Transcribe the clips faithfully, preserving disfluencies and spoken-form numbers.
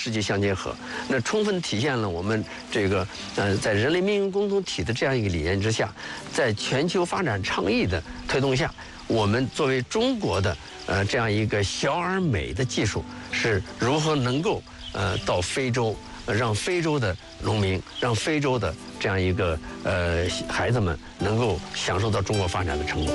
世界相结合，那充分体现了我们这个呃在人类命运共同体的这样一个理念之下，在全球发展倡议的推动下，我们作为中国的呃这样一个小而美的技术是如何能够呃到非洲，让非洲的农民，让非洲的这样一个呃孩子们能够享受到中国发展的成果。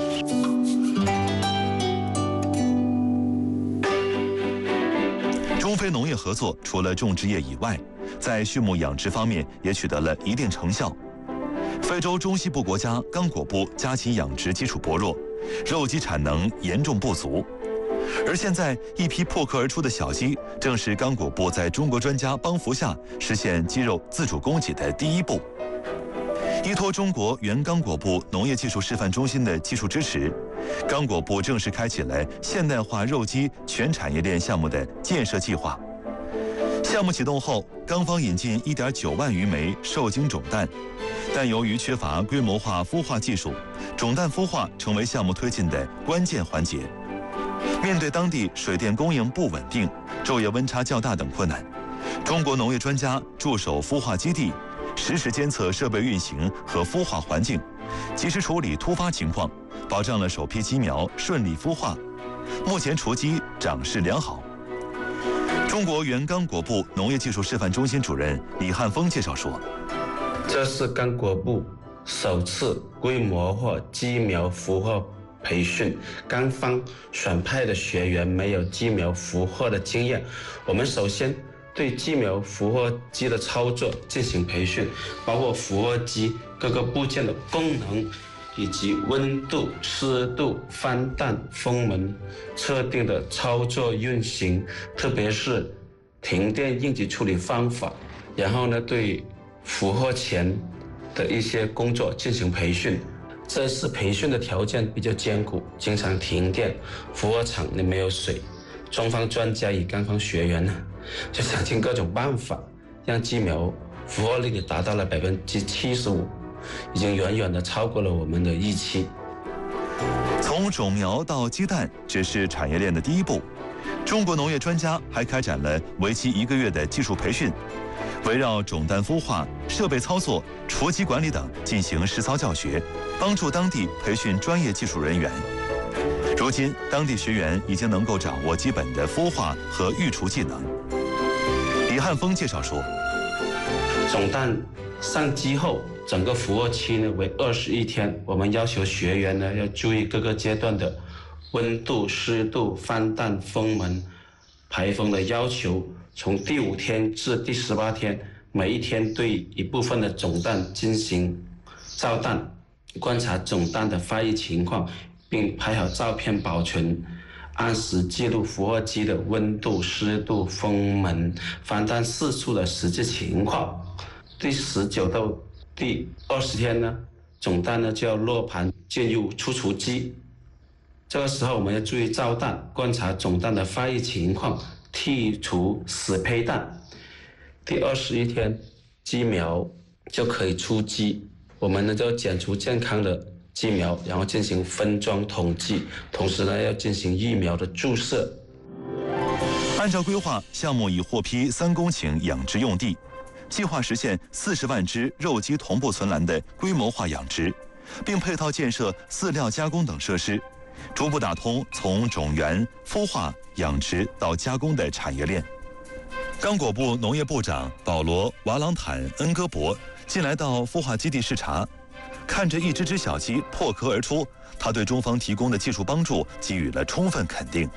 中非农业合作除了种植业以外，在畜牧养殖方面也取得了一定成效。非洲中西部国家刚果部家禽养殖基础薄弱，肉鸡产能严重不足。而现在，一批破壳而出的小鸡，正是刚果部在中国专家帮扶下实现鸡肉自主供给的第一步。依托中国原刚果部农业技术示范中心的技术支持，刚果部正式开启了现代化肉鸡全产业链项目的建设计划。项目启动后，刚方引进 一点九万余枚受精种蛋，但由于缺乏规模化孵化技术，种蛋孵化成为项目推进的关键环节。面对当地水电供应不稳定、昼夜温差较大等困难，中国农业专家驻守孵化基地，实时监测设备运行和孵化环境，及时处理突发情况，保障了首批鸡苗顺利孵化。目前雏鸡长势良好。中国原刚果部农业技术示范中心主任李汉峰介绍说：“ 这是刚果部首次规模化鸡苗孵化培训，刚方选派的学员没有鸡苗孵化的经验，我们首先对鸡苗孵化机的操作进行培训，包括孵化机各个部件的功能，以及温度、湿度、翻蛋、封门测定的操作运行，特别是停电应急处理方法。然后呢，对孵化前的一些工作进行培训。这次培训的条件比较艰苦，经常停电，孵化场里没有水。中方专家与刚方学员呢，就想尽各种办法，让鸡苗孵化率达到了百分之七十五，已经远远的超过了我们的预期。 从种苗到鸡蛋只是产业链的第一步，中国农业专家还开展了为期一个月的技术培训，围绕种蛋孵化、设备操作、雏鸡管理等进行实操教学，帮助当地培训专业技术人员。如今，当地学员已经能够掌握基本的孵化和育雏技能。李汉峰介绍说， 种蛋上鸡后，整个孵化期呢为二十一天，我们要求学员呢要注意各个阶段的温度、湿度、翻蛋、封门、排风的要求。从第五天至第十八天，每一天对一部分的种蛋进行照蛋，观察种蛋的发育情况，并拍好照片保存，按时记录孵化机的温度、湿度、封门、翻蛋次数的实际情况。第十九到第二十天呢，种蛋呢就要落盘进入出雏机。这个时候我们要注意照蛋，观察种蛋的发育情况，剔除死胚蛋。第二十一天，鸡苗就可以出鸡，我们呢就剪除健康的鸡苗，然后进行分装统计，同时呢要进行疫苗的注射。 按照规划，项目已获批三公顷养殖用地，计划实现四十万只肉鸡同步存栏的规模化养殖，并配套建设饲料加工等设施，逐步打通从种源、孵化、养殖到加工的产业链。刚果部农业部长保罗·瓦朗坦恩戈伯近来到孵化基地视察，看着一只只小鸡破壳而出，他对中方提供的技术帮助给予了充分肯定。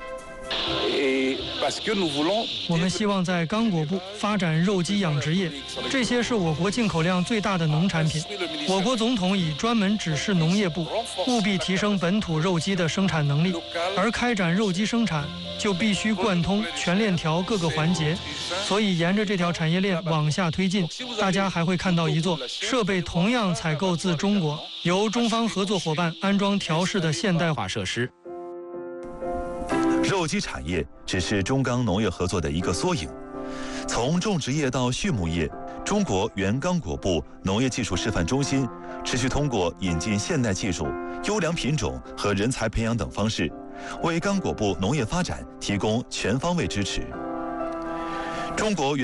我们希望在刚果部发展肉鸡养殖业，这些是我国进口量最大的农产品。我国总统已专门指示农业部务必提升本土肉鸡的生产能力，而开展肉鸡生产就必须贯通全链条各个环节。所以沿着这条产业链往下推进，大家还会看到一座设备同样采购自中国，由中方合作伙伴安装调试的现代化设施。 肉鸡产业只是中刚农业合作的一个缩影。从种植业到畜牧业，中国原刚果部农业技术示范中心持续通过引进现代技术、优良品种和人才培养等方式，为刚果部农业发展提供全方位支持。中国原